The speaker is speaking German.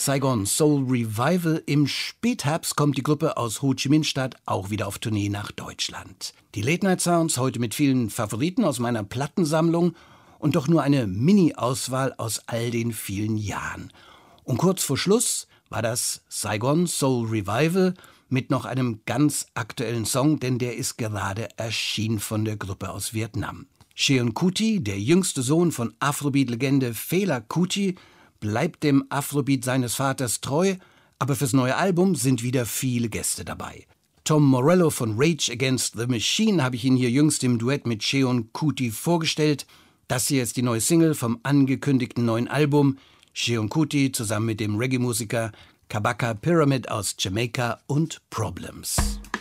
Saigon Soul Revival. Im Spätherbst kommt die Gruppe aus Ho Chi Minh Stadt auch wieder auf Tournee nach Deutschland. Die Late Night Sounds heute mit vielen Favoriten aus meiner Plattensammlung und doch nur eine Mini-Auswahl aus all den vielen Jahren. Und kurz vor Schluss war das Saigon Soul Revival mit noch einem ganz aktuellen Song, denn der ist gerade erschienen von der Gruppe aus Vietnam. Cheon Kuti, der jüngste Sohn von Afrobeat-Legende Fela Kuti, bleibt dem Afrobeat seines Vaters treu, aber fürs neue Album sind wieder viele Gäste dabei. Tom Morello von Rage Against the Machine habe ich Ihnen hier jüngst im Duett mit Cheon Kuti vorgestellt. Das hier ist die neue Single vom angekündigten neuen Album. Cheon Kuti zusammen mit dem Reggae-Musiker Kabaka Pyramid aus Jamaika und Problems.